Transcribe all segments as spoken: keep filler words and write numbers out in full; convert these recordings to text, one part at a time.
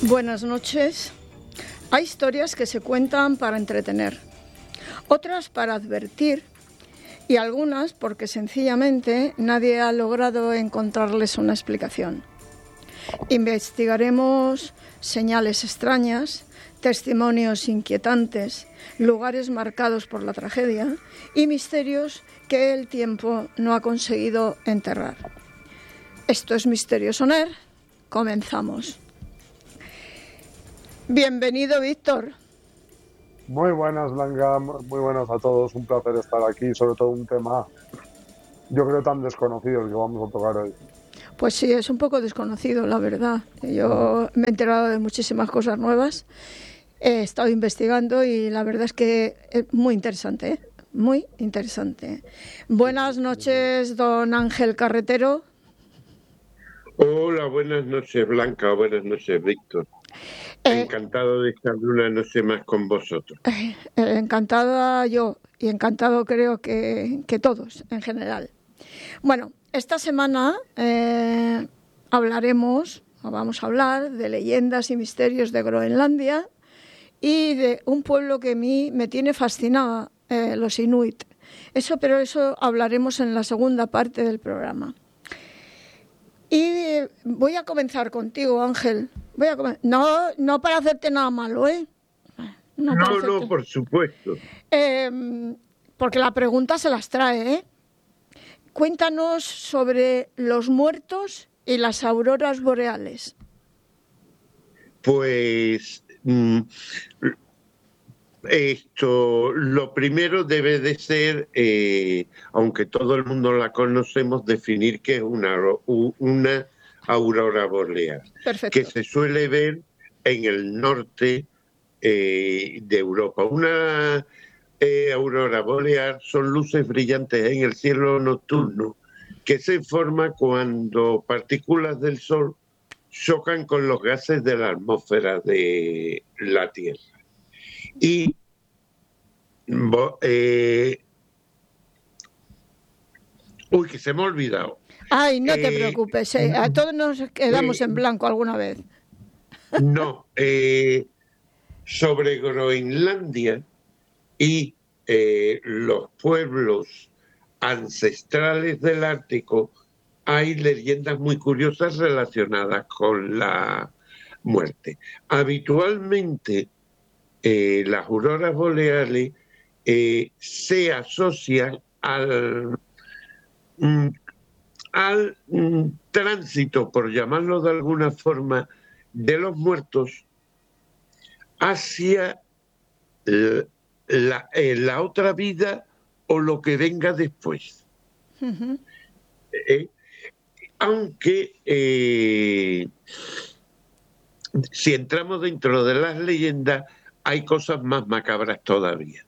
Buenas noches. Hay historias que se cuentan para entretener, otras para advertir y algunas porque sencillamente nadie ha logrado encontrarles una explicación. Investigaremos señales extrañas, testimonios inquietantes, lugares marcados por la tragedia y misterios que el tiempo no ha conseguido enterrar. Esto es Misterio Soner. Comenzamos. Bienvenido, Víctor. Muy buenas, Blanca, muy buenas a todos. Un placer estar aquí, sobre todo un tema, yo creo, tan desconocido que vamos a tocar hoy. Pues sí, es un poco desconocido, la verdad. Yo me he enterado de muchísimas cosas nuevas, he estado investigando y la verdad es que es muy interesante, ¿eh? Muy interesante. Buenas noches, don Ángel Carretero. Hola, buenas noches, Blanca, buenas noches, Víctor. Eh, Encantado de estar una noche más con vosotros. Eh, encantada yo y encantado creo que, que todos en general. Bueno, esta semana eh, hablaremos, o vamos a hablar de leyendas y misterios de Groenlandia y de un pueblo que a mí me tiene fascinada, eh, los Inuit. Eso, pero eso hablaremos en la segunda parte del programa. Y voy a comenzar contigo, Ángel. Voy a com- no, no para hacerte nada malo, ¿eh? No, no, hacerte... no, por supuesto. Eh, porque la pregunta se las trae, ¿eh? Cuéntanos sobre los muertos y las auroras boreales. Pues mm, esto, lo primero debe de ser, eh, aunque todo el mundo la conocemos, definir qué es una, una aurora boreal. Perfecto. Que se suele ver en el norte eh, de Europa. Una eh, aurora boreal son luces brillantes en el cielo nocturno que se forman cuando partículas del Sol chocan con los gases de la atmósfera de la Tierra. Y eh, uy, que se me ha olvidado. Ay, no te eh, preocupes, eh, a todos nos quedamos eh, en blanco alguna vez. No, eh, sobre Groenlandia y eh, los pueblos ancestrales del Ártico hay leyendas muy curiosas relacionadas con la muerte. Habitualmente eh, las auroras boreales eh, se asocian al, mm, al mm, tránsito, por llamarlo de alguna forma, de los muertos hacia la, la, eh, la otra vida o lo que venga después. Uh-huh. Eh, aunque eh, si entramos dentro de las leyendas, hay cosas más macabras todavía.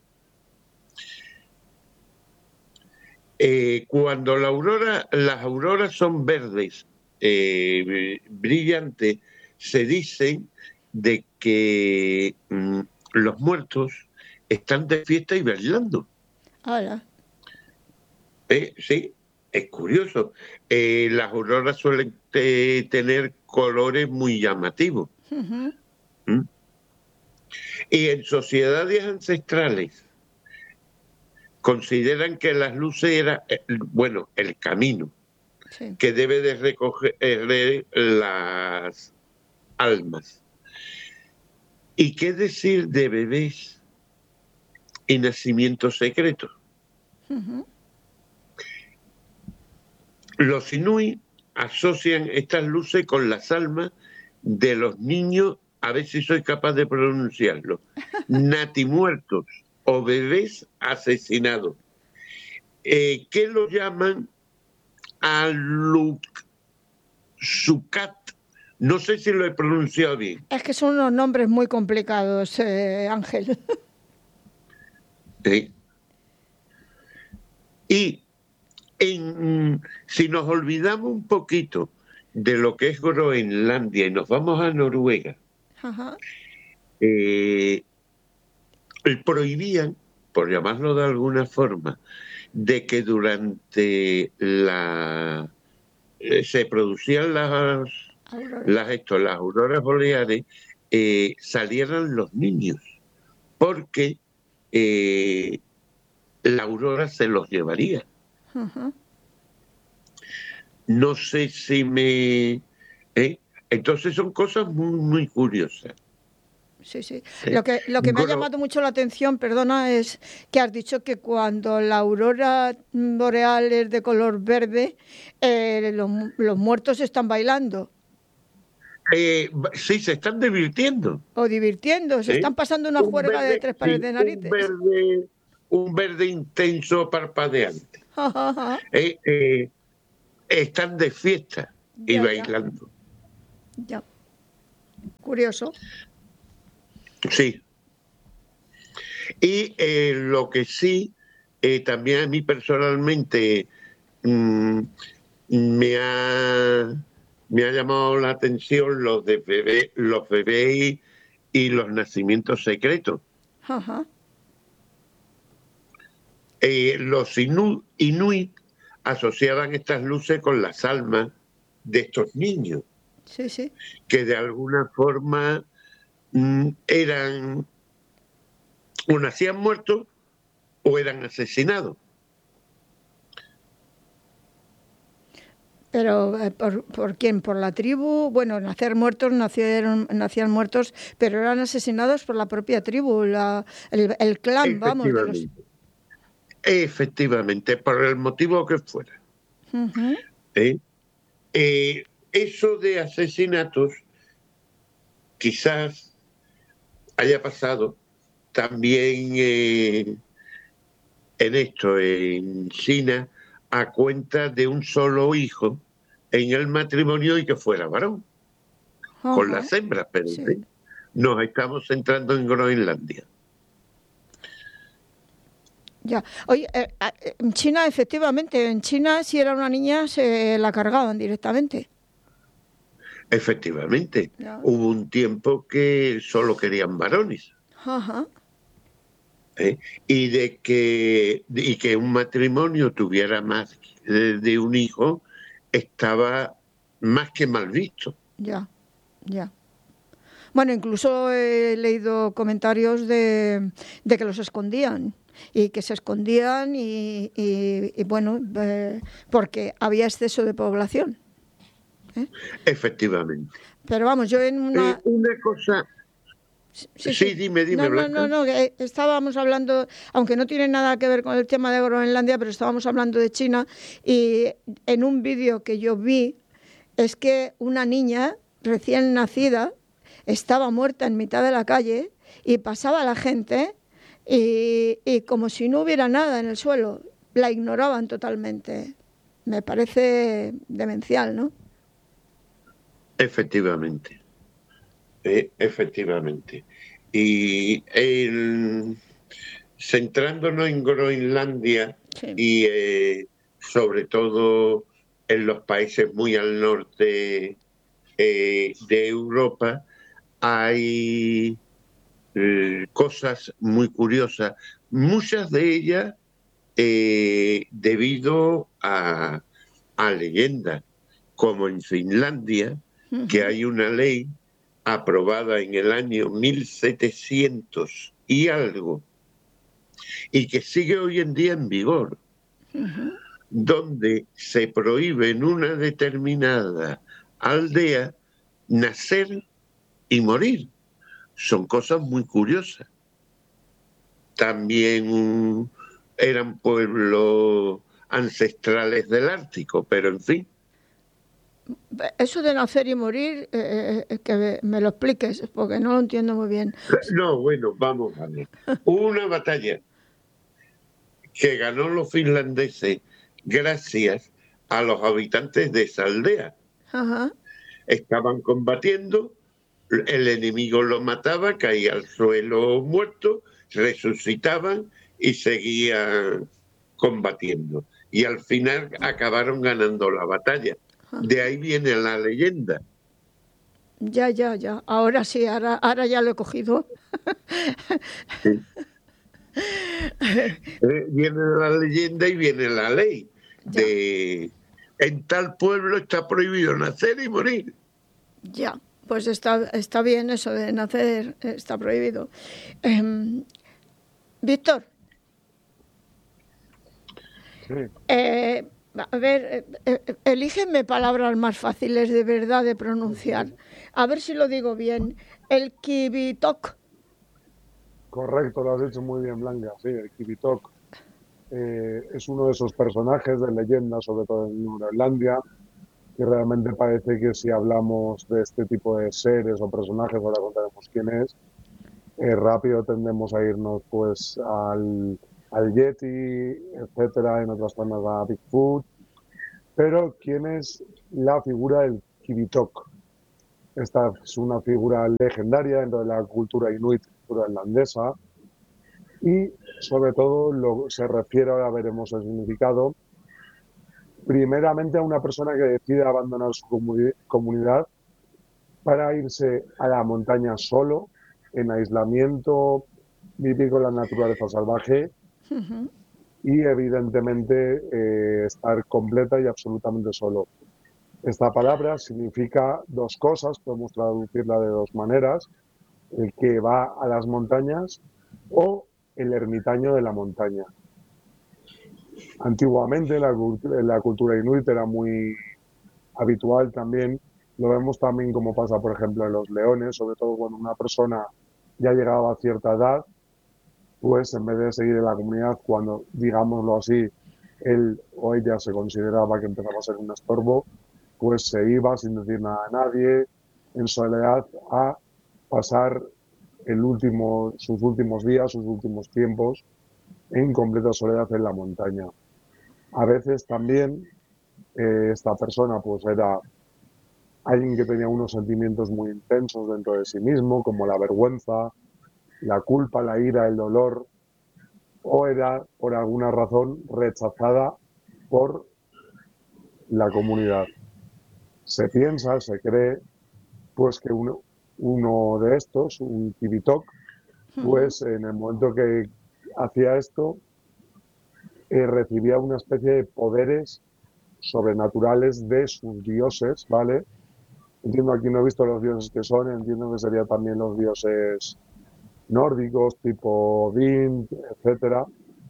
Eh, cuando la aurora, las auroras son verdes, eh, brillantes, se dice de que mm, los muertos están de fiesta y bailando. Hola. Eh, sí, es curioso. Eh, las auroras suelen te, tener colores muy llamativos. Uh-huh. ¿Mm? Y en sociedades ancestrales consideran que las luces eran, bueno, el camino sí. que debe de recoger las almas. ¿Y qué decir de bebés y nacimientos secretos? Uh-huh. Los inuit asocian estas luces con las almas de los niños, a ver si soy capaz de pronunciarlo, natimuertos o bebés asesinados, eh, que lo llaman Aluksukat. No sé si lo he pronunciado bien. Es que son unos nombres muy complicados, eh, Ángel. ¿Sí? Y en, si nos olvidamos un poquito de lo que es Groenlandia y nos vamos a Noruega, uh-huh. eh, prohibían, por llamarlo de alguna forma, de que durante la eh, se producían las Aurora. las, esto, las auroras boreales, eh, salieran los niños, porque eh, la aurora se los llevaría. Ujú. No sé si me... ¿eh? Entonces son cosas muy, muy curiosas. Sí, sí. ¿eh? Lo que, lo que me ha Gro- llamado mucho la atención, perdona, es que has dicho que cuando la aurora boreal es de color verde, eh, los, mu- los muertos están bailando eh, sí, se están divirtiendo. o divirtiendo, se ¿eh? están pasando una Un juerga de verde, tres pares sí, de un narices. verde, un verde intenso parpadeante. ¿eh? Eh, están de fiesta y Ya, ya, bailando. ya. Curioso. Sí. Y eh, lo que sí, eh, también a mí personalmente mm, me ha me ha llamado la atención los de bebé, los bebés y los nacimientos secretos. Ajá. Eh, los inu, inuit asociaban estas luces con las almas de estos niños, Sí, sí. que de alguna forma mm, eran o nacían muertos o eran asesinados. Pero eh, ¿por, por quién? ¿Por la tribu? Bueno, nacer muertos, nacieron, nacían muertos, pero eran asesinados por la propia tribu, la, el, el clan, vamos, de los... Efectivamente, efectivamente, por el motivo que fuera. Ujú. ¿eh? Eh, eso de asesinatos quizás haya pasado también eh, en esto, en China, a cuenta de un solo hijo en el matrimonio y que fuera varón, con Ajá. las hembras, pero en Sí. fin, nos estamos centrando en Groenlandia. Ya. Oye, eh, eh, en China, efectivamente, en China, si era una niña, se la cargaban directamente. Efectivamente, Ya. hubo un tiempo que solo querían varones. Ajá. ¿eh? Y de que y que un matrimonio tuviera más de, de un hijo estaba más que mal visto. Ya, ya. Bueno, incluso he leído comentarios de, de que los escondían y que se escondían y, y- y bueno, eh, porque había exceso de población. ¿eh? Efectivamente. Pero vamos, yo en Eh, una... una cosa, Sí, sí, sí. dime, dime, No, no, no, Blanca. no, que estábamos hablando, aunque no tiene nada que ver con el tema de Groenlandia, pero estábamos hablando de China y en un vídeo que yo vi es que una niña recién nacida estaba muerta en mitad de la calle y pasaba la gente y, y como si no hubiera nada en el suelo, la ignoraban totalmente. Me parece demencial, ¿no? Efectivamente, eh, efectivamente. Y el, centrándonos en Groenlandia Sí. y eh, sobre todo en los países muy al norte eh, de Europa, hay eh, cosas muy curiosas, muchas de ellas eh, debido a, a leyendas, como en Finlandia, que Ujú. hay una ley aprobada en el año mil setecientos y algo, y que sigue hoy en día en vigor, Ujú. donde se prohíbe en una determinada aldea nacer y morir. Son cosas muy curiosas. También un, eran pueblos ancestrales del Ártico, pero en fin. Eso de nacer y morir, eh, eh, que me lo expliques, porque no lo entiendo muy bien. No, bueno, vamos a ver. Hubo una batalla que ganó los finlandeses gracias a los habitantes de esa aldea. Ajá. Estaban combatiendo, el enemigo lo mataba, caía al suelo muerto, resucitaban y seguían combatiendo. Y al final acabaron ganando la batalla. De ahí viene la leyenda. Ya, ya, ya. Ahora sí, ahora, ahora ya lo he cogido. Sí. Eh, viene la leyenda y viene la ley Ya, de en tal pueblo está prohibido nacer y morir. Ya, pues está, está bien eso de nacer, está prohibido. Eh, Víctor, Sí, eh, a ver, eh, eh, elígeme palabras más fáciles de verdad de pronunciar. A ver si lo digo bien. El kibitok. correcto, lo has hecho muy bien, Blanca. Sí, el Kibitok eh, es uno de esos personajes de leyenda, sobre todo en Groenlandia, que realmente parece que si hablamos de este tipo de seres o personajes, ahora contaremos quién es, eh, rápido tendemos a irnos pues al, al Yeti, etcétera, en otras zonas a Bigfoot. Pero ¿quién es la figura del Kibitok? Esta es una figura legendaria dentro de la cultura inuit groenlandesa y sobre todo lo, se refiere, ahora veremos el significado, primeramente a una persona que decide abandonar su comuni- comunidad para irse a la montaña solo, en aislamiento, vivir con la naturaleza salvaje y evidentemente eh, estar completa y absolutamente solo. Esta palabra significa dos cosas, podemos traducirla de dos maneras, el que va a las montañas o el ermitaño de la montaña. Antiguamente la, la cultura inuit era muy habitual también, lo vemos también como pasa por ejemplo en los leones, sobre todo cuando una persona ya llegaba a cierta edad, pues en vez de seguir en la comunidad cuando, digámoslo así, él o ella se consideraba que empezaba a ser un estorbo, pues se iba sin decir nada a nadie, en soledad, a pasar el último, sus últimos días, sus últimos tiempos en completa soledad en la montaña. A veces también eh, esta persona pues era alguien que tenía unos sentimientos muy intensos dentro de sí mismo, como la vergüenza, la culpa, la ira, el dolor, o era por alguna razón rechazada por la comunidad. Se piensa, se cree, pues que uno, uno de estos, un Kibitok, pues en el momento que hacía esto, eh, recibía una especie de poderes sobrenaturales de sus dioses, ¿vale? Entiendo, aquí no he visto los dioses que son, entiendo que serían también los dioses nórdicos, tipo Odín, etcétera,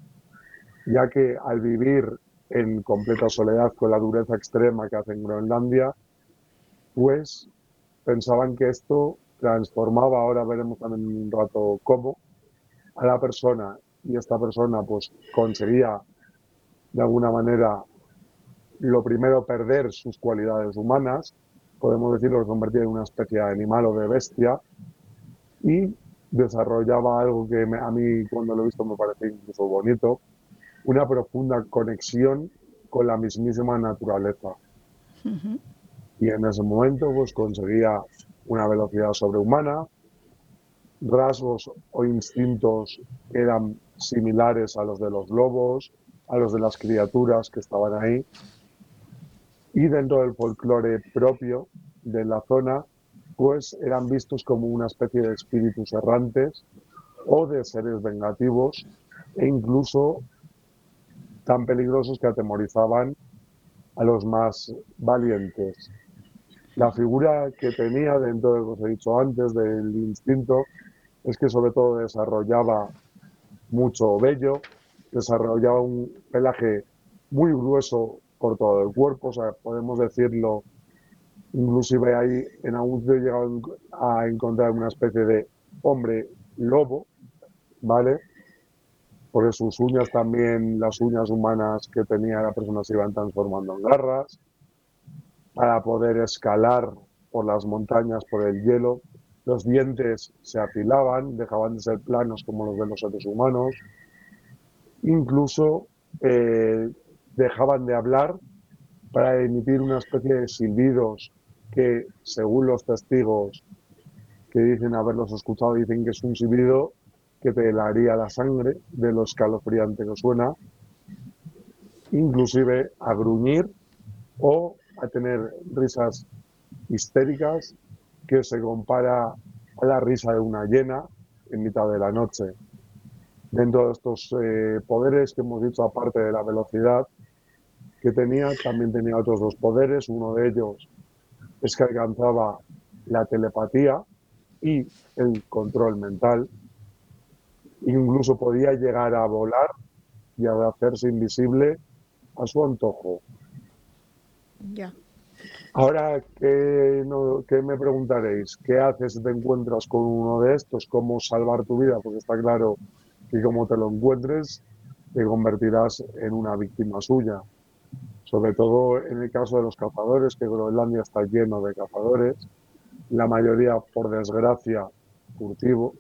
ya que al vivir en completa soledad con la dureza extrema que hace en Groenlandia, pues pensaban que esto transformaba, ahora veremos también un rato cómo, a la persona, y esta persona pues conseguía de alguna manera lo primero perder sus cualidades humanas, podemos decirlo, que convertía en una especie de animal o de bestia, y desarrollaba algo que me, a mí cuando lo he visto me parece incluso bonito, una profunda conexión con la mismísima naturaleza. Uh-huh. Y en ese momento pues conseguía una velocidad sobrehumana, rasgos o instintos que eran similares a los de los lobos, a los de las criaturas que estaban ahí. Y dentro del folclore propio de la zona, pues eran vistos como una especie de espíritus errantes o de seres vengativos e incluso tan peligrosos que atemorizaban a los más valientes. La figura que tenía dentro de lo que os he dicho antes del instinto es que sobre todo desarrollaba mucho vello, desarrollaba un pelaje muy grueso por todo el cuerpo, o sea, podemos decirlo, inclusive ahí en algún sitio he llegado a encontrar una especie de hombre lobo, ¿vale? Porque sus uñas también, las uñas humanas que tenía la persona se iban transformando en garras, para poder escalar por las montañas, por el hielo. Los dientes se afilaban, dejaban de ser planos como los de los seres humanos. Incluso eh, dejaban de hablar para emitir una especie de silbidos que, según los testigos que dicen haberlos escuchado, dicen que es un silbido que te helaría la sangre de lo escalofriante que suena, inclusive a gruñir o a tener risas histéricas que se compara a la risa de una hiena en mitad de la noche. Dentro de estos eh, poderes que hemos dicho, aparte de la velocidad que tenía, también tenía otros dos poderes. Uno de ellos es que alcanzaba la telepatía y el control mental. Incluso podía llegar a volar y a hacerse invisible a su antojo. Ya. Ahora, ¿qué, no, ¿qué me preguntaréis? ¿Qué haces si te encuentras con uno de estos? ¿Cómo salvar tu vida? Porque está claro que como te lo encuentres, te convertirás en una víctima suya. Sobre todo en el caso de los cazadores, que Groenlandia está lleno de cazadores, la mayoría, por desgracia, furtivo,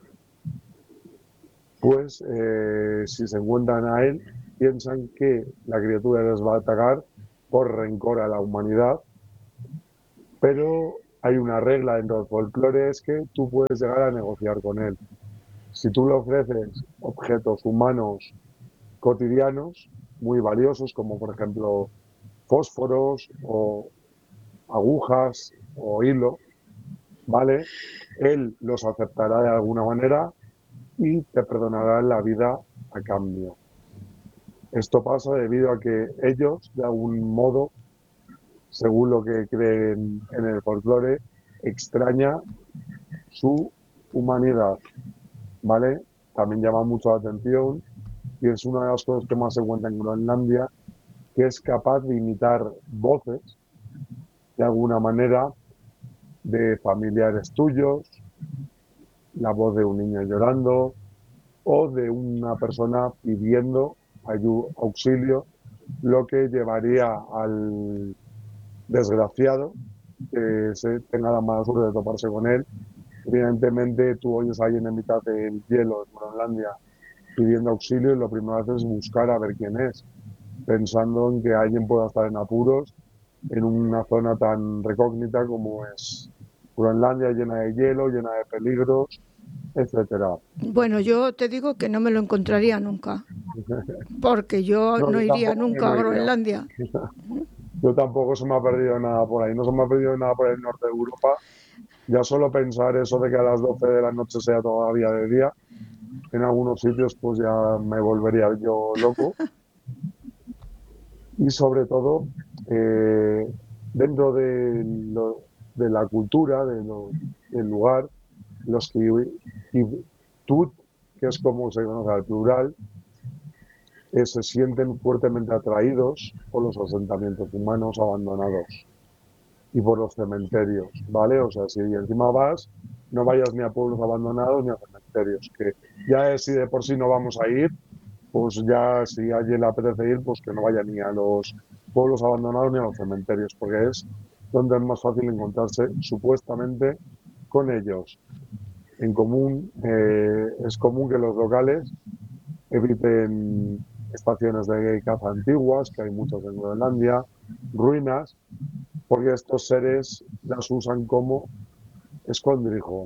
pues eh, si se encuentran a él, piensan que la criatura les va a atacar por rencor a la humanidad, pero hay una regla dentro del folclore, es que tú puedes llegar a negociar con él. Si tú le ofreces objetos humanos cotidianos muy valiosos, como por ejemplo fósforos o agujas o hilo, ¿vale? Él los aceptará de alguna manera y te perdonará la vida a cambio. Esto pasa debido a que ellos, de algún modo, según lo que creen en el folclore, extraña su humanidad, ¿vale? También llama mucho la atención y es una de las cosas que más se cuenta en Groenlandia, que es capaz de imitar voces, de alguna manera, de familiares tuyos, la voz de un niño llorando o de una persona pidiendo auxilio, lo que llevaría al desgraciado que se tenga la mala suerte de toparse con él. Evidentemente, tú oyes a alguien en mitad del hielo de Groenlandia pidiendo auxilio y lo primero que haces es buscar a ver quién es, pensando en que alguien pueda estar en apuros en una zona tan recógnita como es Groenlandia, llena de hielo, llena de peligros, etcétera. Bueno, yo te digo que no me lo encontraría nunca, porque yo no, no yo iría tampoco me nunca lo a iría. Groenlandia. Yo tampoco se me ha perdido nada por ahí, no se me ha perdido nada por el norte de Europa. Ya solo pensar eso de que a las doce de la noche sea todavía de día, en algunos sitios pues ya me volvería yo loco. Y sobre todo, eh, dentro de, lo, de, la cultura, de lo, del lugar, los Tut, que es como se conoce al plural, eh, se sienten fuertemente atraídos por los asentamientos humanos abandonados y por los cementerios, ¿vale? O sea, si encima vas, no vayas ni a pueblos abandonados ni a cementerios, que ya es, si de por sí no vamos a ir, pues ya si a alguien le apetece ir, pues que no vaya ni a los pueblos abandonados ni a los cementerios, porque es donde es más fácil encontrarse supuestamente con ellos. En común, eh, es común que los locales eviten estaciones de caza antiguas, que hay muchas en Groenlandia, ruinas, porque estos seres las usan como escondrijo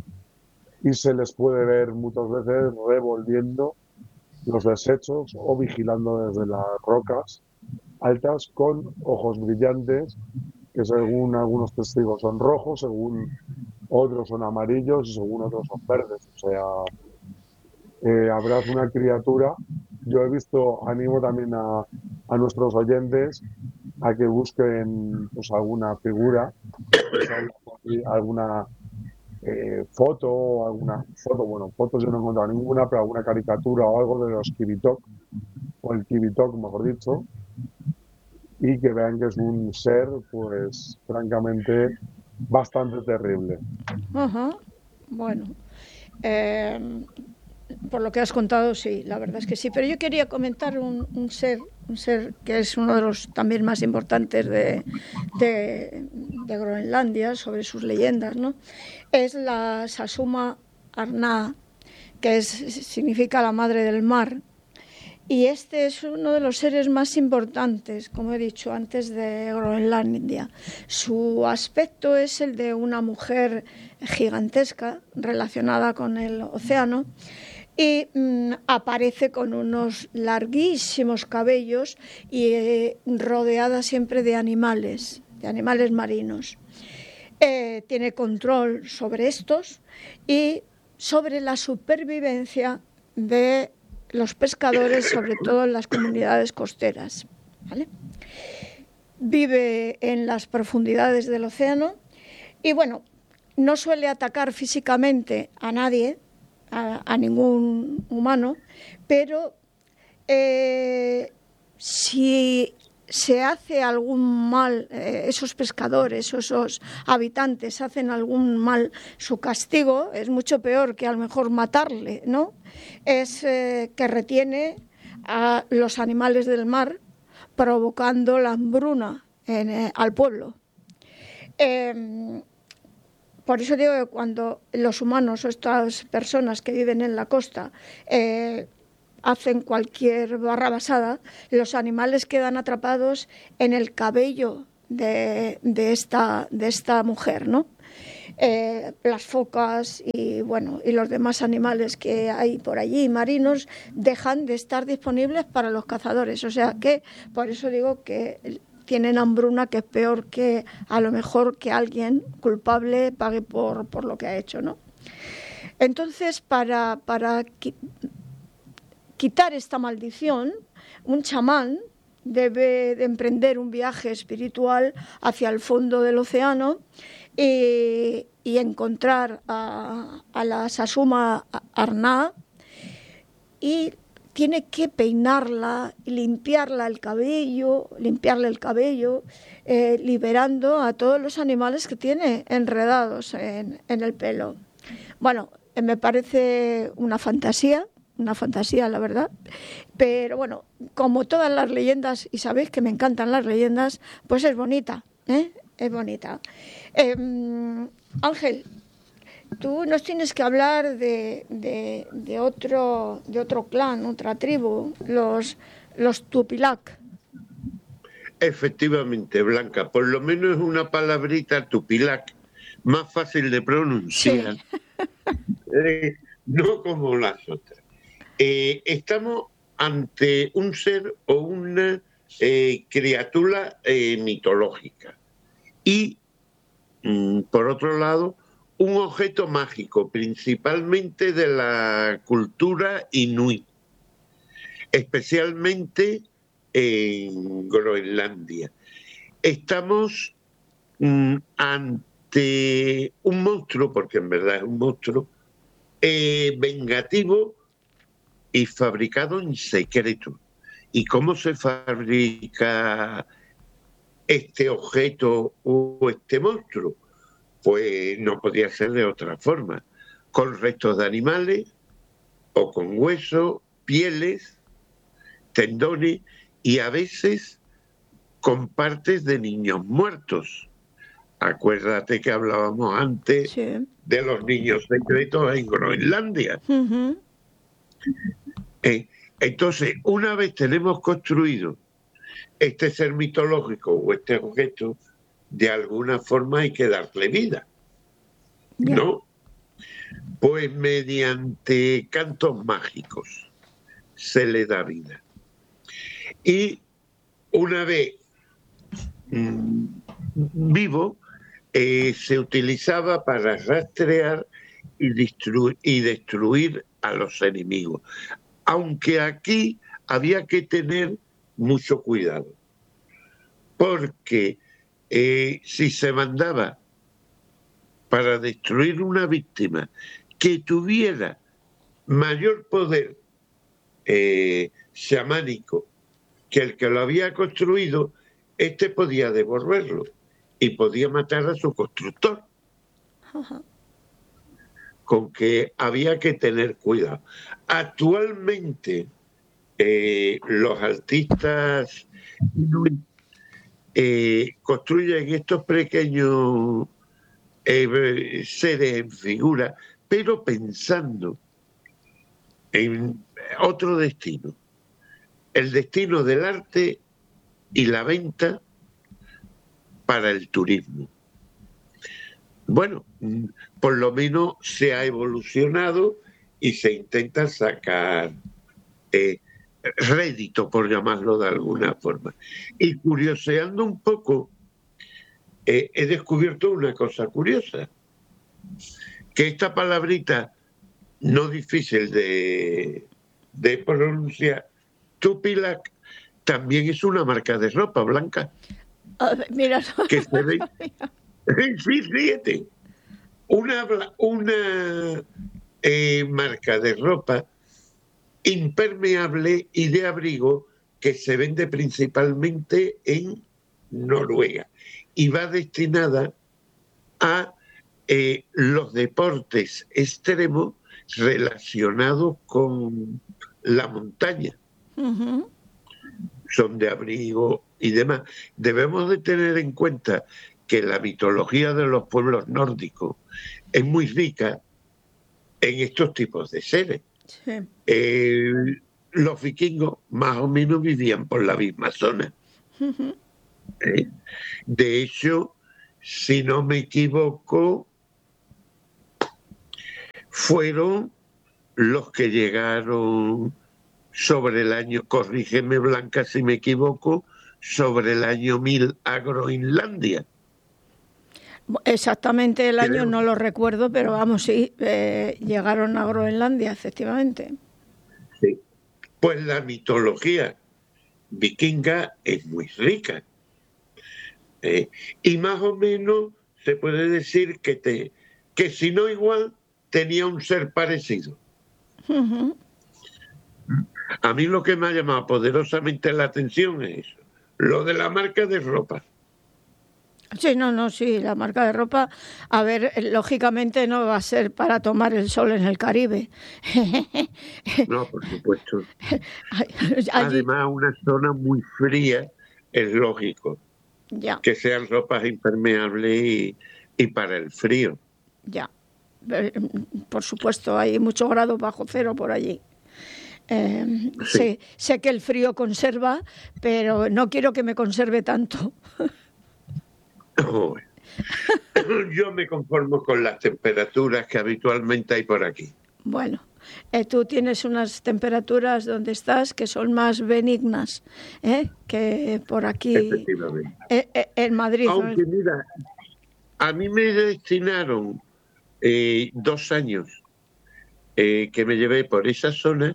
y se les puede ver muchas veces revolviendo los desechos o vigilando desde las rocas altas con ojos brillantes que según algunos testigos son rojos, según otros son amarillos y según otros son verdes. O sea, eh, habrá una criatura. Yo he visto, animo también a, a nuestros oyentes a que busquen pues, alguna figura, alguna eh, foto, alguna foto, bueno, fotos yo no he encontrado ninguna, pero alguna caricatura o algo de los Kivitok, o el Kivitok, mejor dicho, y que vean que es un ser, pues, francamente, bastante terrible. Uh-huh. Bueno, eh, por lo que has contado, sí, la verdad es que sí. Pero yo quería comentar un, un ser, un ser que es uno de los también más importantes de, de, de Groenlandia, sobre sus leyendas, ¿no? Es la Sasuma Arna, que es, significa la madre del mar. Y este es uno de los seres más importantes, como he dicho antes, de Groenlandia. Su aspecto es el de una mujer gigantesca relacionada con el océano y mmm, aparece con unos larguísimos cabellos y eh, rodeada siempre de animales, de animales marinos. Eh, tiene control sobre estos y sobre la supervivencia de los pescadores, sobre todo en las comunidades costeras, ¿vale? Vive en las profundidades del océano y bueno, no suele atacar físicamente a nadie, a, a ningún humano, pero eh, si se hace algún mal, eh, esos pescadores o esos habitantes hacen algún mal, su castigo es mucho peor que a lo mejor matarle, ¿no? Es eh, que retiene a los animales del mar, provocando la hambruna en, eh, al pueblo. Eh, por eso digo que cuando los humanos o estas personas que viven en la costa eh, hacen cualquier barrabasada, los animales quedan atrapados en el cabello de, de, esta, de esta mujer, ¿no? Eh, las focas y bueno y los demás animales que hay por allí marinos dejan de estar disponibles para los cazadores, o sea que por eso digo que tienen hambruna, que es peor que a lo mejor que alguien culpable pague por, por lo que ha hecho, ¿no? Entonces para, para quitar esta maldición, un chamán debe de emprender un viaje espiritual hacia el fondo del océano y, y encontrar a, a la Sasuma Arná, y tiene que peinarla, limpiarla el cabello, limpiarle el cabello, eh, liberando a todos los animales que tiene enredados en, en el pelo. Bueno, eh, me parece una fantasía, una fantasía, la verdad, pero bueno, como todas las leyendas, y sabéis que me encantan las leyendas, pues es bonita, ¿eh? Es bonita. Eh, Ángel, tú nos tienes que hablar de, de, de, otro, de otro clan, otra tribu, los, los Tupilac. Efectivamente, Blanca, por lo menos es una palabrita Tupilac más fácil de pronunciar, sí. eh, no como las otras. Eh, estamos ante un ser o una eh, criatura eh, mitológica y, mm, por otro lado, un objeto mágico, principalmente de la cultura inuit, especialmente en Groenlandia. Estamos mm, ante un monstruo, porque en verdad es un monstruo, eh, vengativo y fabricado en secreto. ¿Y cómo se fabrica este objeto o este monstruo? Pues no podía ser de otra forma, con restos de animales o con huesos, pieles, tendones y a veces con partes de niños muertos. Acuérdate que hablábamos antes sí. de los niños secretos en Groenlandia. Uh-huh. Eh, entonces, una vez tenemos construido este ser mitológico o este objeto, de alguna forma hay que darle vida, yeah. ¿no? Pues mediante cantos mágicos se le da vida. Y una vez mmm, vivo, eh, se utilizaba para rastrear y destruir, y destruir a los enemigos. Aunque aquí había que tener mucho cuidado, porque eh, si se mandaba para destruir una víctima que tuviera mayor poder eh, chamánico que el que lo había construido, este podía devolverlo y podía matar a su constructor. Uh-huh. Con que había que tener cuidado. Actualmente, eh, los artistas eh, construyen estos pequeños eh, seres en figura, pero pensando en otro destino, el destino del arte y la venta para el turismo. Bueno, por lo menos se ha evolucionado y se intenta sacar eh, rédito, por llamarlo de alguna forma. Y curioseando un poco, eh, he descubierto una cosa curiosa, que esta palabrita no difícil de, de pronunciar, Tupilac, también es una marca de ropa, Blanca. Uh, mira, que se ve... Sí, ríete. una, una eh, marca de ropa impermeable y de abrigo que se vende principalmente en Noruega y va destinada a eh, los deportes extremos relacionados con la montaña. Uh-huh. Son de abrigo y demás. Debemos de tener en cuenta que la mitología de los pueblos nórdicos es muy rica en estos tipos de seres. Sí. Eh, los vikingos más o menos vivían por la misma zona. Uh-huh. ¿Eh? De hecho, si no me equivoco, fueron los que llegaron sobre el año, corrígeme Blanca si me equivoco, sobre el año mil a Groenlandia. Exactamente el año Creo. no lo recuerdo, pero vamos, sí, eh, llegaron a Groenlandia, efectivamente. Sí. Pues la mitología vikinga es muy rica. Eh, y más o menos se puede decir que, te, que si no igual, tenía un ser parecido. Uh-huh. A mí lo que me ha llamado poderosamente la atención es lo de la marca de ropa. Sí, no, no, sí, la marca de ropa, a ver, lógicamente no va a ser para tomar el sol en el Caribe. No, por supuesto. Allí, Además, una zona muy fría, es lógico ya, que sean ropas impermeables y, y para el frío. ya. Por supuesto, hay muchos grados bajo cero por allí. Eh, Sí. sé, sé que el frío conserva, pero no quiero que me conserve tanto. Oh, yo me conformo con las temperaturas que habitualmente hay por aquí. Bueno, eh, tú tienes unas temperaturas donde estás que son más benignas, ¿eh? Que por aquí, Efectivamente. eh, eh, en Madrid. Aunque ¿no? mira, a mí me destinaron eh, dos años eh, que me llevé por esa zona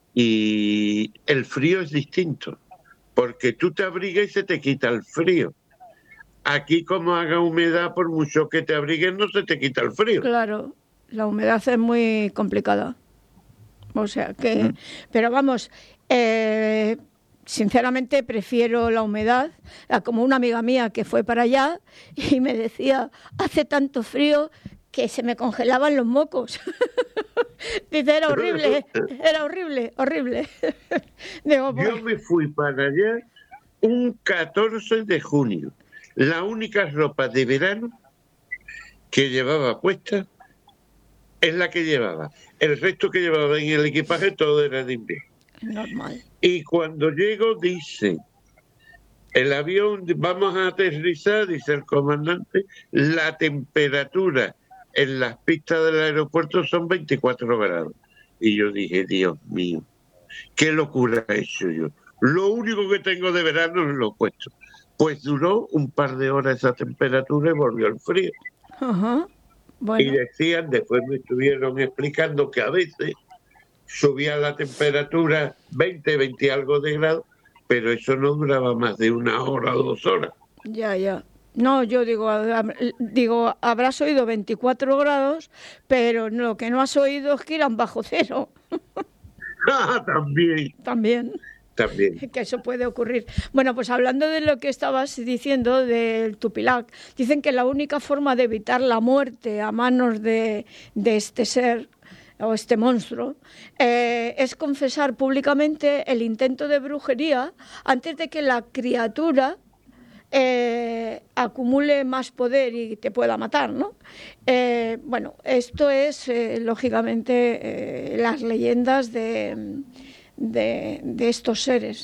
y el frío es distinto, porque tú te abrigas y se te quita el frío. Aquí, como haga humedad, por mucho que te abrigues, no se te quita el frío. Claro, la humedad es muy complicada. O sea que, Mm. pero vamos, eh, sinceramente prefiero la humedad, como una amiga mía que fue para allá y me decía, hace tanto frío que se me congelaban los mocos. Dice, era horrible, era horrible, horrible. Digo, pues, Yo me fui para allá un catorce de junio. La única ropa de verano que llevaba puesta es la que llevaba. El resto que llevaba en el equipaje todo era de invierno. normal. Y cuando llego dice, el avión, vamos a aterrizar, dice el comandante, la temperatura en las pistas del aeropuerto son veinticuatro grados. Y yo dije, Dios mío, qué locura he hecho yo. Lo único que tengo de verano es lo puesto. Pues duró un par de horas esa temperatura y volvió el frío. Ajá. Y Bueno, decían, después me estuvieron explicando que a veces subía la temperatura veinte, veinte y algo de grados, pero eso no duraba más de una hora o dos horas. ya, ya. No, yo digo, a- digo, habrás oído veinticuatro grados, pero lo que no has oído es que irán bajo cero. Ah, también, También. también. Que eso puede ocurrir. Bueno, pues hablando de lo que estabas diciendo del Tupilac, dicen que la única forma de evitar la muerte a manos de, de este ser o este monstruo eh, es confesar públicamente el intento de brujería antes de que la criatura eh, acumule más poder y te pueda matar, ¿no? Eh, bueno, esto es eh, lógicamente eh, las leyendas de De, de estos seres.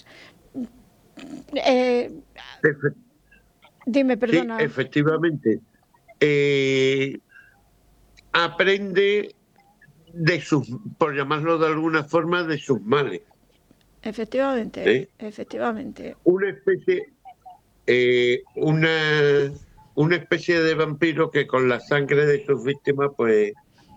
Eh, Efe- dime, sí, perdona. efectivamente. Eh, aprende de sus, por llamarlo de alguna forma, de sus males. Efectivamente, ¿Sí? efectivamente. Una especie, eh, una, una especie de vampiro que con la sangre de sus víctimas, pues,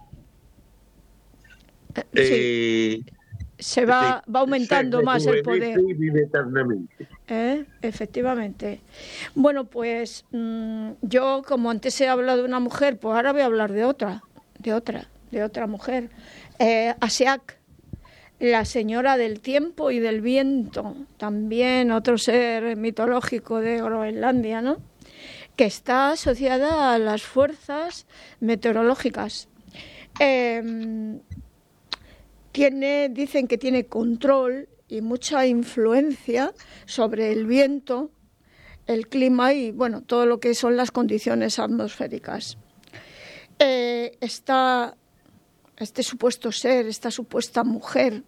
Eh, sí, eh, se va, sí, va aumentando se más el rejuvenece poder. y vive eternamente. ¿Eh? Efectivamente. Bueno, pues mmm, yo, como antes he hablado de una mujer, pues ahora voy a hablar de otra, de otra, de otra mujer. Eh, Asiak, la señora del tiempo y del viento, también otro ser mitológico de Groenlandia, ¿no? Que está asociada a las fuerzas meteorológicas. Eh, tiene, dicen que tiene control y mucha influencia sobre el viento, el clima y, bueno, todo lo que son las condiciones atmosféricas. Eh, está este supuesto ser, esta supuesta mujer,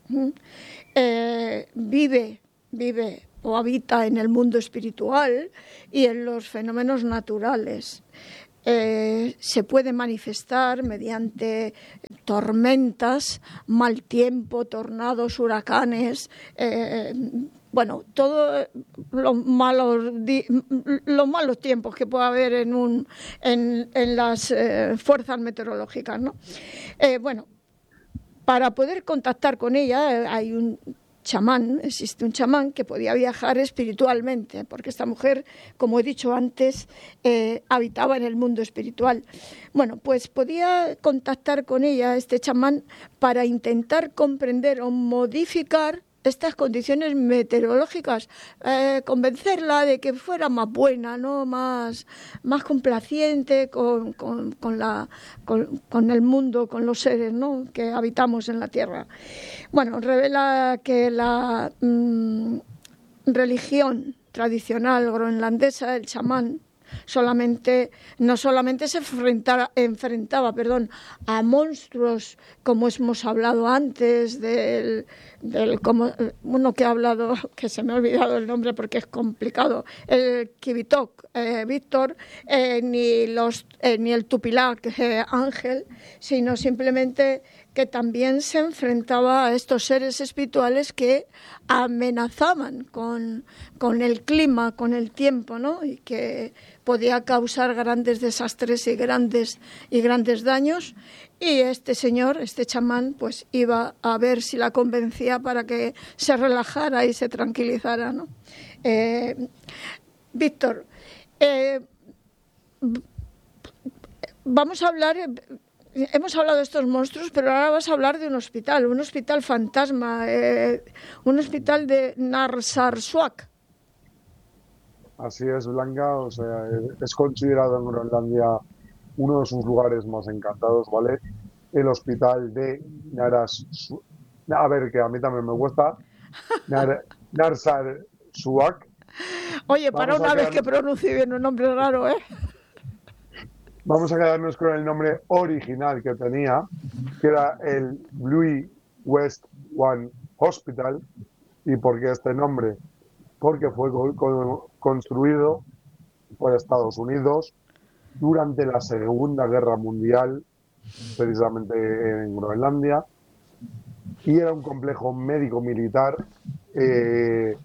eh, vive, vive o habita en el mundo espiritual y en los fenómenos naturales. Eh, se puede manifestar mediante tormentas, mal tiempo, tornados, huracanes, eh, bueno, todos los malos, los malos tiempos que puede haber en, un, en, en las eh, fuerzas meteorológicas, ¿no? Eh, bueno, para poder contactar con ella hay un chamán, existe un chamán que podía viajar espiritualmente, porque esta mujer, como he dicho antes, eh, habitaba en el mundo espiritual. Bueno, pues podía contactar con ella, este chamán, para intentar comprender o modificar estas condiciones meteorológicas, eh, convencerla de que fuera más buena, ¿no? más, más complaciente con, con, con, la, con, con el mundo, con los seres, ¿no? que habitamos en la Tierra. Bueno, revela que la mmm, religión tradicional groenlandesa, el chamán, solamente no solamente se enfrentaba, enfrentaba perdón, a monstruos, como hemos hablado antes, del, del como, uno que ha hablado, que se me ha olvidado el nombre porque es complicado, el Kivitok, eh, Víctor, eh, ni, los, eh, ni el Tupilac, eh, Ángel, sino simplemente que también se enfrentaba a estos seres espirituales que amenazaban con, con el clima, con el tiempo, ¿no? Y que podía causar grandes desastres y grandes, y grandes daños. Y este señor, este chamán, pues iba a ver si la convencía para que se relajara y se tranquilizara, ¿no? Eh, Víctor, eh, vamos a hablar... Hemos hablado de estos monstruos, pero ahora vas a hablar de un hospital, un hospital fantasma, eh, un hospital de Narsarsuaq. Así es, Blanca, o sea, es considerado en Groenlandia uno de sus lugares más encantados, ¿vale? El hospital de Narsarsuaq, a ver, que a mí también me gusta, Nar Narsarsuaq. Oye, para una vez que pronuncie bien un nombre raro, ¿eh? Vamos a quedarnos con el nombre original que tenía, que era el Blue West One Hospital. ¿Y por qué este nombre? Porque fue construido por Estados Unidos durante la Segunda Guerra Mundial, precisamente en Groenlandia, y era un complejo médico-militar eh,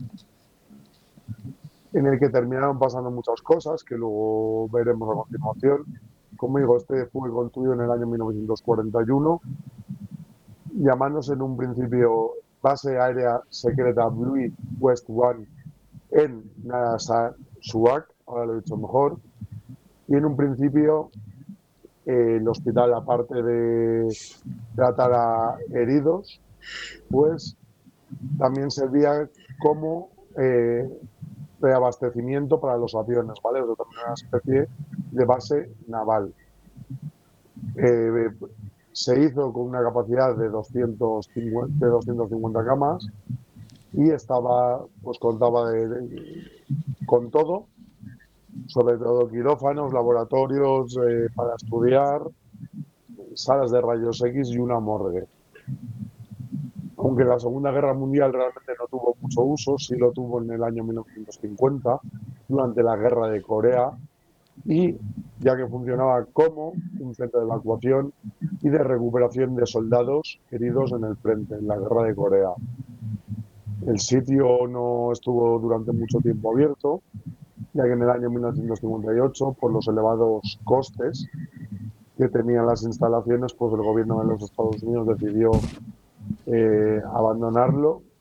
en el que terminaron pasando muchas cosas que luego veremos a continuación. Como digo, este fue construido en el año mil novecientos cuarenta y uno, llamándose en un principio Base Aérea Secreta Blue West One en Narsarsuaq, ahora lo he dicho mejor, y en un principio eh, el hospital, aparte de tratar a heridos, pues también servía como eh, reabastecimiento para los aviones, ¿vale? O sea, también una especie de base naval. Eh, se hizo con una capacidad de doscientas cincuenta, de doscientas cincuenta camas y estaba, pues contaba de, de, con todo, sobre todo quirófanos, laboratorios eh, para estudiar, salas de rayos X y una morgue. Aunque la Segunda Guerra Mundial realmente no tuvo mucho uso, sí lo tuvo en el año mil novecientos cincuenta, durante la Guerra de Corea, y ya que funcionaba como un centro de evacuación y de recuperación de soldados heridos en el frente, en la Guerra de Corea. El sitio no estuvo durante mucho tiempo abierto, ya que en el año mil novecientos cincuenta y ocho, por los elevados costes que tenían las instalaciones, pues el gobierno de los Estados Unidos decidió eh, abandonarlo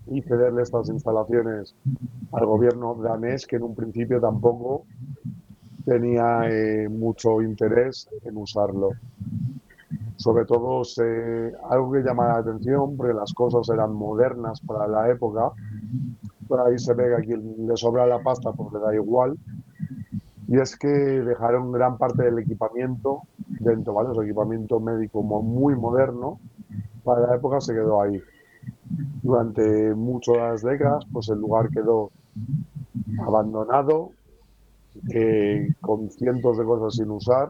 y cederle estas instalaciones al gobierno danés, que en un principio tampoco tenía eh, mucho interés en usarlo. Sobre todo, se, algo que llama la atención, porque las cosas eran modernas para la época, por ahí se ve que a quien le sobra la pasta pues le da igual, y es que dejaron gran parte del equipamiento dentro, ¿vale? O equipamiento médico muy moderno, para la época se quedó ahí. Durante muchas décadas, pues el lugar quedó abandonado, eh, con cientos de cosas sin usar.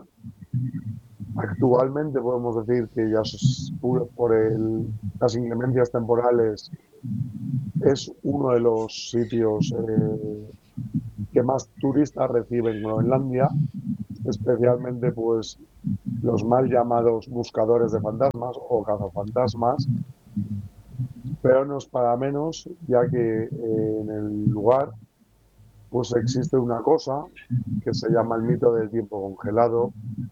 Actualmente podemos decir que ya por el, las inclemencias temporales es uno de los sitios eh, que más turistas reciben en Groenlandia, especialmente pues los mal llamados buscadores de fantasmas o cazafantasmas, pero no es para menos, ya que eh, en el lugar pues existe una cosa que se llama el mito del tiempo congelado,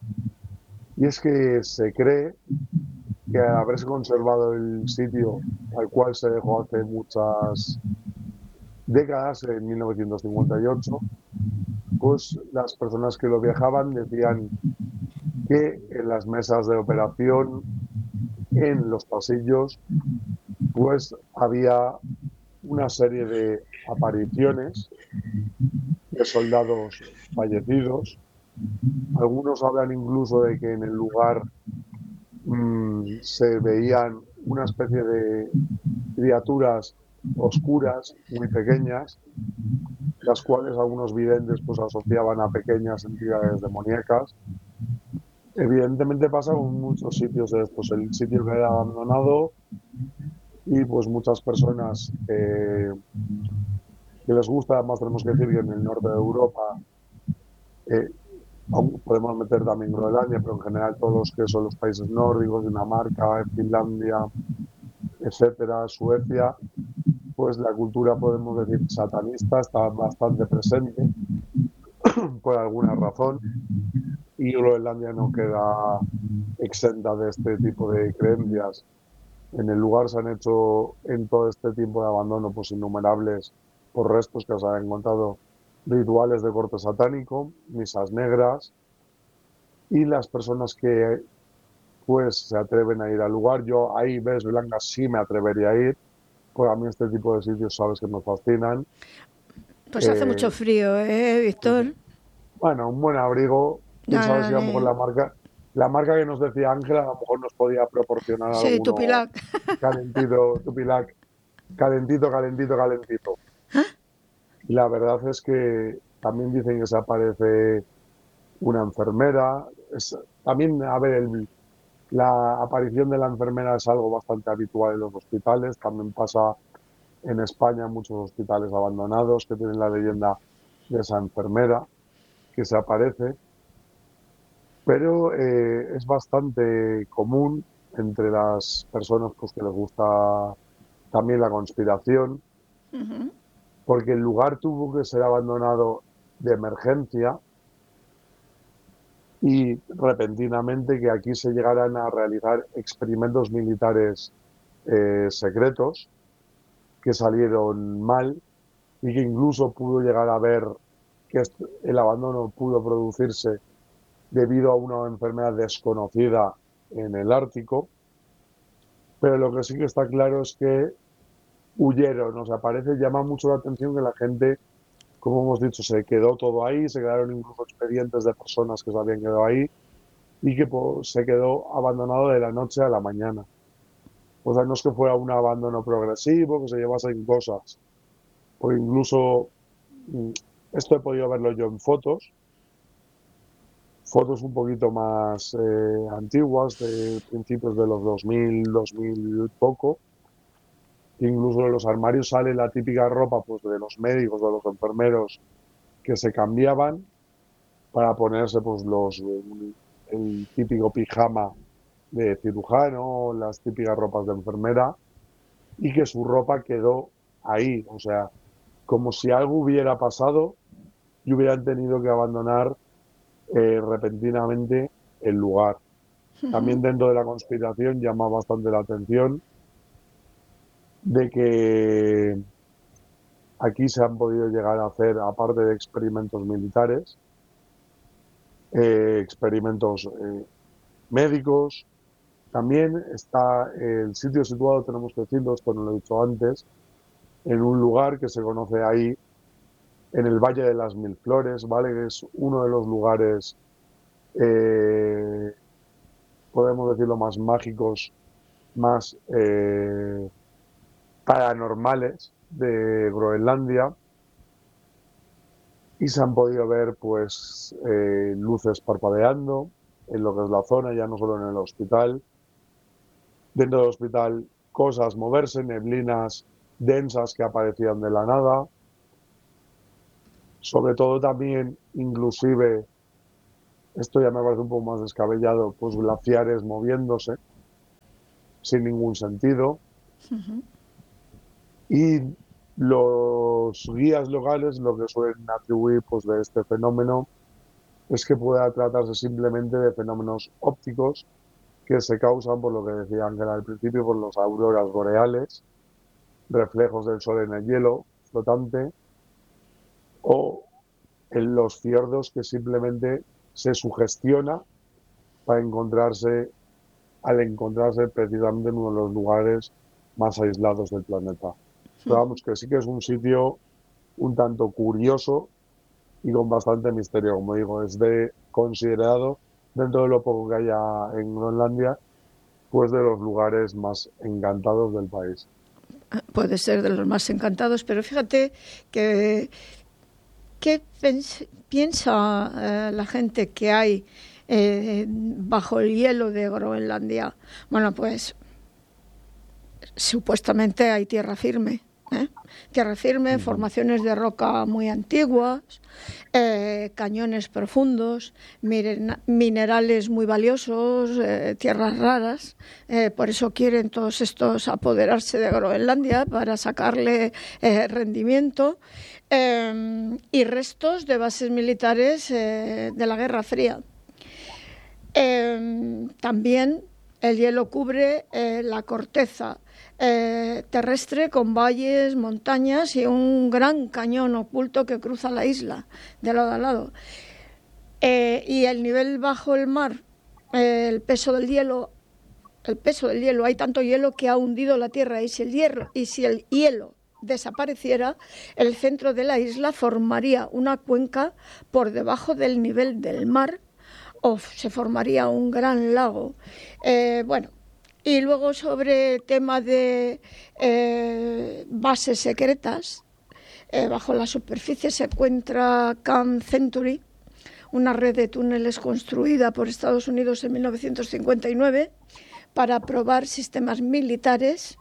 y es que se cree que al haberse conservado el sitio al cual se dejó hace muchas décadas, en mil novecientos cincuenta y ocho, pues las personas que lo viajaban decían que en las mesas de operación, en los pasillos, pues había una serie de apariciones de soldados fallecidos. Algunos hablan incluso de que en el lugar mmm, se veían una especie de criaturas oscuras, muy pequeñas, las cuales algunos videntes pues asociaban a pequeñas entidades demoníacas. Evidentemente pasa con muchos sitios de estos. El sitio queda abandonado y pues muchas personas eh, que les gusta, además tenemos que decir que en el norte de Europa, eh, aún podemos meter también Groenlandia, pero en general todos los que son los países nórdicos, Dinamarca, Finlandia, etcétera, Suecia, pues la cultura, podemos decir, satanista está bastante presente por alguna razón, y Groenlandia no queda exenta de este tipo de creencias. En el lugar se han hecho, en todo este tiempo de abandono, pues innumerables por restos que se han encontrado, rituales de corte satánico, misas negras, y las personas que pues se atreven a ir al lugar, yo ahí, ves, Blanca, sí me atrevería a ir, pues a mí este tipo de sitios sabes que me fascinan. Pues hace mucho Eh, frío, ¿eh, Víctor? bueno, un buen abrigo, quién No, sabe no, si a lo mejor ni... la marca, la marca que nos decía Ángela, a lo mejor nos podía proporcionar Sí, alguno Tupilac. calentito, Tupilac, calentito, calentito, calentito. Y la verdad es que también dicen que se aparece una enfermera. Es, también, a ver, el, la aparición de la enfermera es algo bastante habitual en los hospitales. También pasa en España en muchos hospitales abandonados que tienen la leyenda de esa enfermera que se aparece. Pero eh, es bastante común entre las personas pues, que les gusta también la conspiración, Uh-huh. porque el lugar tuvo que ser abandonado de emergencia y repentinamente que aquí se llegaran a realizar experimentos militares eh, secretos que salieron mal, y que incluso pudo llegar a ver que el abandono pudo producirse debido a una enfermedad desconocida en el Ártico. Pero lo que sí que está claro es que huyeron, o sea, parece, llama mucho la atención que la gente, como hemos dicho, se quedó todo ahí, se quedaron incluso expedientes de personas que se habían quedado ahí, y que pues, se quedó abandonado de la noche a la mañana. O sea, no es que fuera un abandono progresivo, que se llevasen cosas, porque incluso mm, esto he podido verlo yo en fotos, fotos un poquito más eh, antiguas, de principios de los dos mil, dos mil poco. Incluso en los armarios sale la típica ropa pues, de los médicos, de los enfermeros, que se cambiaban para ponerse pues, los, el típico pijama de cirujano, las típicas ropas de enfermera, y que su ropa quedó ahí, o sea, como si algo hubiera pasado y hubieran tenido que abandonar eh, repentinamente el lugar. Uh-huh. También dentro de la conspiración llama bastante la atención de que aquí se han podido llegar a hacer, aparte de experimentos militares, eh, experimentos eh, médicos. También está el sitio situado, tenemos que decirlo, esto no lo he dicho antes, en un lugar que se conoce ahí, en el Valle de las Mil Flores, ¿vale? Que es uno de los lugares, eh, podemos decirlo, más mágicos, más eh, paranormales de Groenlandia. Y se han podido ver, pues, eh, luces parpadeando en lo que es la zona, ya no solo en el hospital. Dentro del hospital, cosas moverse, neblinas densas que aparecían de la nada. Sobre todo también, inclusive, esto ya me parece un poco más descabellado, pues glaciares moviéndose sin ningún sentido. Ujú. Y los guías locales lo que suelen atribuir, pues, de este fenómeno es que pueda tratarse simplemente de fenómenos ópticos que se causan por lo que decía Ángela al principio, por las auroras boreales, reflejos del sol en el hielo flotante, o en los fiordos que simplemente se sugestiona para encontrarse, al encontrarse precisamente en uno de los lugares más aislados del planeta. Pero vamos, que sí que es un sitio un tanto curioso y con bastante misterio, como digo, es de considerado, dentro de lo poco que haya en Groenlandia, pues de los lugares más encantados del país. Puede ser de los más encantados, pero fíjate que ¿qué pens- piensa eh, la gente que hay eh, bajo el hielo de Groenlandia? Bueno, pues supuestamente hay tierra firme. ¿eh? Tierra firme, formaciones de roca muy antiguas, eh, cañones profundos, mirena- minerales muy valiosos, eh, tierras raras. Eh, por eso quieren todos estos apoderarse de Groenlandia para sacarle eh, rendimiento. Eh, y restos de bases militares eh, de la Guerra Fría. Eh, también el hielo cubre eh, la corteza eh, terrestre con valles, montañas y un gran cañón oculto que cruza la isla de lado a lado. Eh, y el nivel bajo el mar, eh, el peso del hielo, el peso del hielo, hay tanto hielo que ha hundido la tierra, y si el hierro, y si el hielo desapareciera, el centro de la isla formaría una cuenca por debajo del nivel del mar, o se formaría un gran lago. Eh, bueno, y luego sobre el tema de eh, bases secretas, eh, bajo la superficie se encuentra Camp Century, una red de túneles construida por Estados Unidos en mil novecientos cincuenta y nueve para probar sistemas militares.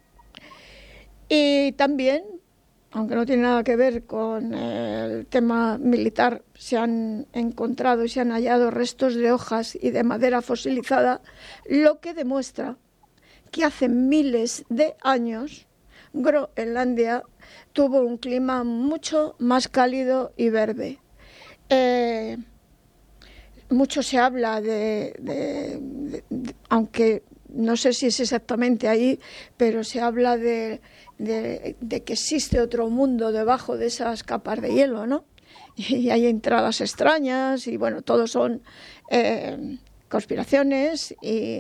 Y también, aunque no tiene nada que ver con el tema militar, se han encontrado y se han hallado restos de hojas y de madera fosilizada, lo que demuestra que hace miles de años Groenlandia tuvo un clima mucho más cálido y verde. Eh, mucho se habla de, de, de, de, aunque no sé si es exactamente ahí, pero se habla de, de, de que existe otro mundo debajo de esas capas de hielo, ¿no? Y hay entradas extrañas y bueno, todo son eh, conspiraciones y,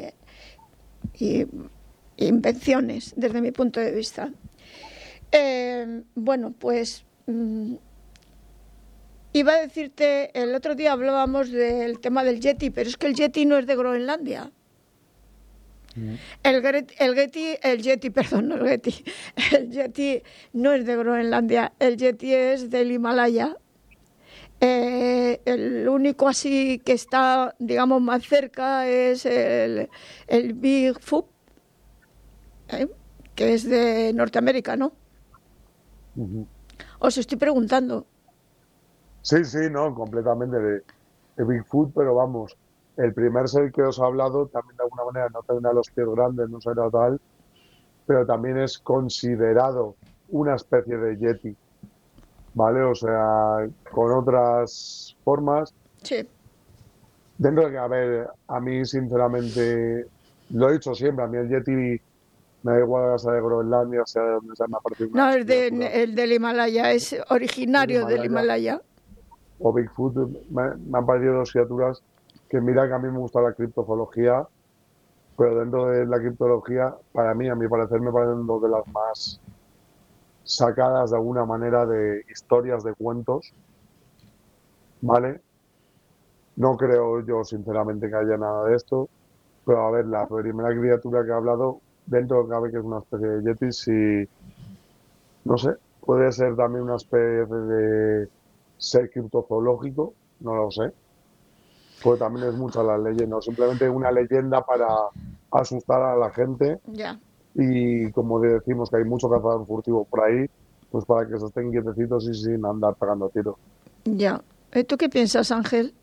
y invenciones desde mi punto de vista. Eh, bueno, pues mmm, iba a decirte, el otro día hablábamos del tema del Yeti, pero es que el Yeti no es de Groenlandia. Mm. El, el Yeti, el Yeti, perdón, no el Yeti, el Yeti no es de Groenlandia, el Yeti es del Himalaya. Eh, el único así que está, digamos, más cerca es el, el Bigfoot, ¿eh? que es de Norteamérica, ¿no? Uh-huh. Os estoy preguntando. Sí, sí, no, completamente de, de Bigfoot, pero vamos, el primer ser que os he hablado también de alguna manera no tendrá los pies grandes, no será tal, pero también es considerado una especie de Yeti, ¿vale? O sea, con otras formas. Sí. Dentro de que, a ver, a mí sinceramente, lo he dicho siempre, a mí el Yeti Me da igual sea de Groenlandia, sea de donde sea, me ha parecido una No, es de, criatura. el del Himalaya, es originario del Himalaya. O Bigfoot, me, me han parecido dos criaturas que, mira, que a mí me gusta la criptozoología, pero dentro de la criptología, para mí, a mi parecer, me parecen dos de las más sacadas de alguna manera de historias, de cuentos, ¿vale? No creo yo, sinceramente, que haya nada de esto, pero a ver, la primera criatura que ha hablado, dentro de lo que cabe que es una especie de yeti, si, no sé, puede ser también una especie de ser criptozoológico, no lo sé, pues también es mucha la leyenda, o simplemente una leyenda para asustar a la gente. Ya. Y como decimos que hay mucho cazador furtivo por ahí, pues para que se estén quietecitos y sin andar pegando tiros. Ya. ¿Tú qué piensas, Ángel?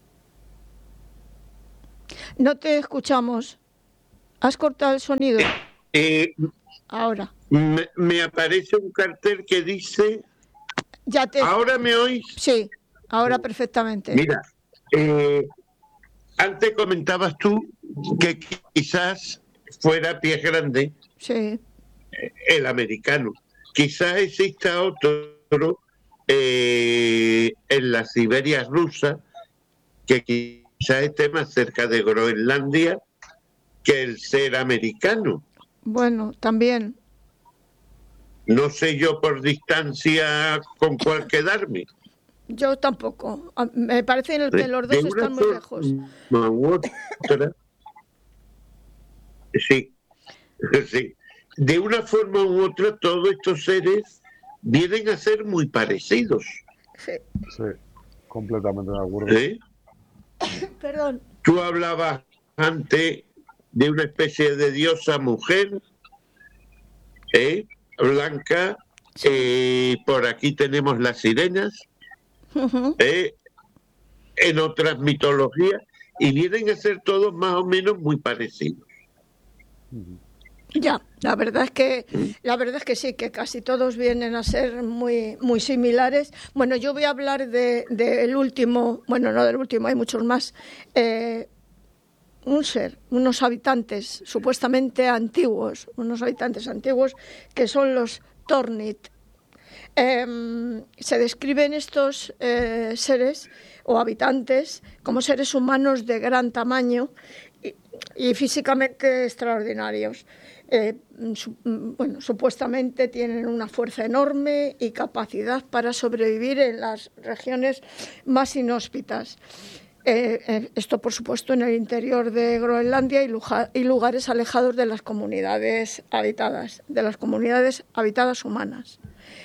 No te escuchamos. ¿Has cortado el sonido? Eh, Ahora. me, me aparece un cartel que dice... Ya te... ¿Ahora me oís? Sí, ahora perfectamente. Mira, eh, antes comentabas tú que quizás fuera pie grande Sí. el americano. Quizás exista otro eh, en la Siberia rusa que quizás esté más cerca de Groenlandia que el ser americano. Bueno, también. No sé yo por distancia con cuál quedarme. Yo tampoco. Me parece que los dos están muy lejos. U otra, sí, sí. De una forma u otra, todos estos seres vienen a ser muy parecidos. Sí, sí, completamente de acuerdo. ¿Eh? Perdón. Tú hablabas antes de una especie de diosa mujer, ¿eh? Blanca. Sí. Eh, por aquí tenemos las sirenas, uh-huh. ¿eh? En otras mitologías, y vienen a ser todos más o menos muy parecidos. Uh-huh. Ya, la verdad es que la verdad es que sí, que casi todos vienen a ser muy muy similares. Bueno, yo voy a hablar de, de el último, bueno, no del último, hay muchos más. Eh, un ser, unos habitantes supuestamente antiguos, unos habitantes antiguos que son los Tornit. Eh, se describen estos eh, seres o habitantes como seres humanos de gran tamaño y, y físicamente extraordinarios. Eh, su, bueno, supuestamente tienen una fuerza enorme y capacidad para sobrevivir en las regiones más inhóspitas. Eh, eh, esto, por supuesto, en el interior de Groenlandia y, luja, y lugares alejados de las comunidades habitadas, de las comunidades habitadas humanas.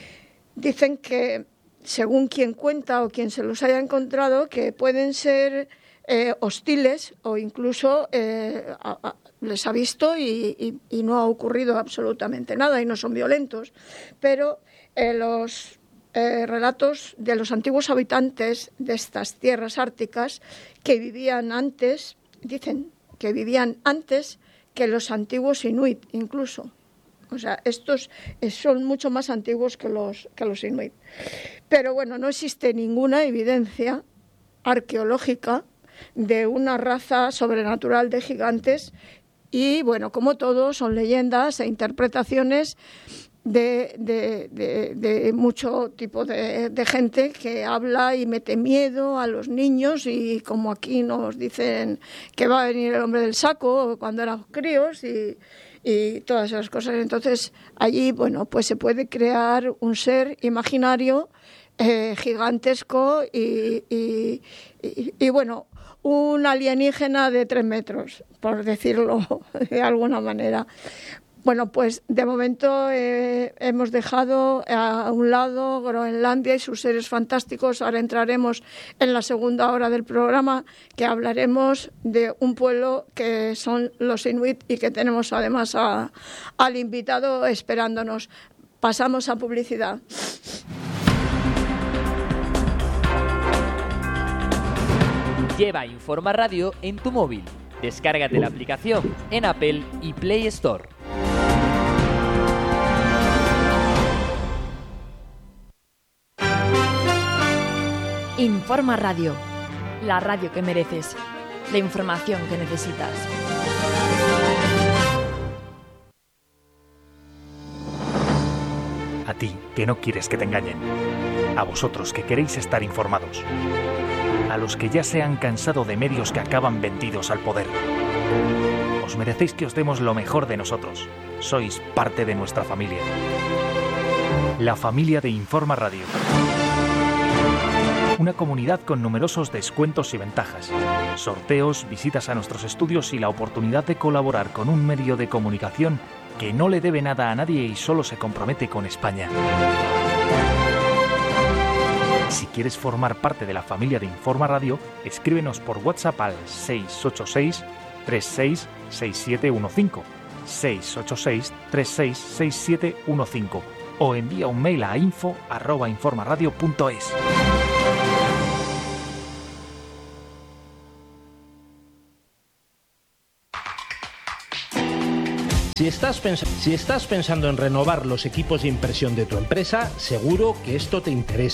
Dicen que, según quien cuenta o quien se los haya encontrado, que pueden ser eh, hostiles o incluso eh, a, a, les ha visto y, y, y no ha ocurrido absolutamente nada y no son violentos. Pero eh, los eh, relatos de los antiguos habitantes de estas tierras árticas que vivían antes, dicen que vivían antes que los antiguos inuit incluso. O sea, estos son mucho más antiguos que los, que los inuit. Pero bueno, no existe ninguna evidencia arqueológica de una raza sobrenatural de gigantes y, bueno, como todo, son leyendas e interpretaciones de, de, de, de mucho tipo de, de gente que habla y mete miedo a los niños y como aquí nos dicen que va a venir el hombre del saco cuando éramos críos y... y todas esas cosas. Entonces, allí, bueno, pues se puede crear un ser imaginario eh, gigantesco y, y, y, y, bueno, un alienígena de tres metros, por decirlo de alguna manera. Bueno, pues de momento eh, hemos dejado a un lado Groenlandia y sus seres fantásticos. Ahora entraremos en la segunda hora del programa, que hablaremos de un pueblo que son los inuit y que tenemos además a, al invitado esperándonos. Pasamos a publicidad. Lleva Informa Radio en tu móvil. Descárgate la aplicación en Apple y Play Store. Informa Radio, la radio que mereces, la información que necesitas. ti, que no quieres que te engañen. A vosotros, que queréis estar informados. A los que ya se han cansado de medios que acaban vendidos al poder. Os merecéis que os demos lo mejor de nosotros. Sois parte de nuestra familia. La familia de Informa Radio. Una comunidad con numerosos descuentos y ventajas, sorteos, visitas a nuestros estudios y la oportunidad de colaborar con un medio de comunicación que no le debe nada a nadie y solo se compromete con España. Si quieres formar parte de la familia de Informa Radio, escríbenos por WhatsApp al seis ocho seis, tres seis, seis siete uno cinco, seis ocho seis, tres seis, seis siete uno cinco o envía un mail a info arroba informaradio punto es. Si estás, pens- si estás pensando en renovar los equipos de impresión de tu empresa, seguro que esto te interesa.